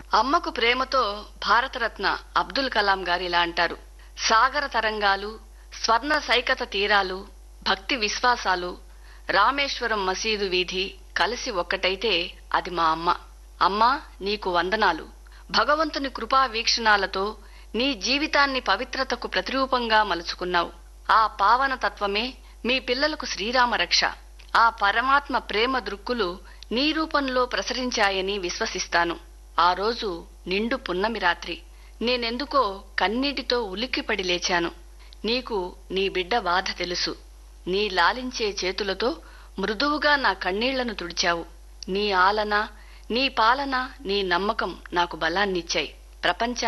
అమ్మకు ప్రేమతో భారతరత్న అబ్దుల్ కలాం గారిలా అంటారు, సాగర తరంగాలు, స్వర్ణ సైకత తీరాలు, భక్తి విశ్వాసాలు, రామేశ్వరం మసీదు వీధి కలిసి ఒక్కటైతే అది మా అమ్మ. అమ్మా, నీకు వందనాలు. భగవంతుని కృపా వీక్షణాలతో నీ జీవితాన్ని పవిత్రతకు ప్రతిరూపంగా మలుచుకున్నావు. ఆ పావన తత్వమే మీ పిల్లలకు శ్రీరామ రక్ష. ఆ పరమాత్మ ప్రేమ దృక్కులు నీ రూపంలో ప్రసరించాయని విశ్వసిస్తాను. ఆ రోజు నిండు పున్నమి రాత్రి. నేనెందుకో కన్నీటితో ఉలిక్కిపడి లేచాను. నీకు నీ బిడ్డ బాధ తెలుసు. నీ లాలించే చేతులతో మృదువుగా నా కన్నీళ్లను తుడిచావు. నీ ఆలన, నీ పాలన, నీ నమ్మకం నాకు బలాన్నిచ్చాయి. ప్రపంచ